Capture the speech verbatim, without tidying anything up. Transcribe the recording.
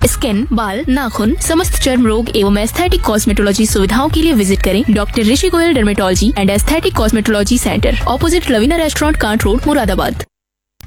Skin, बाल, नाखून, समस्त चर्म रोग एवं एस्थेटिक कॉस्मेटोलॉजी सुविधाओं के लिए विजिट करें doctor Rishi Goyal dermatology and aesthetic cosmetology centre, opposite Lavina restaurant, can't road, Moradabad.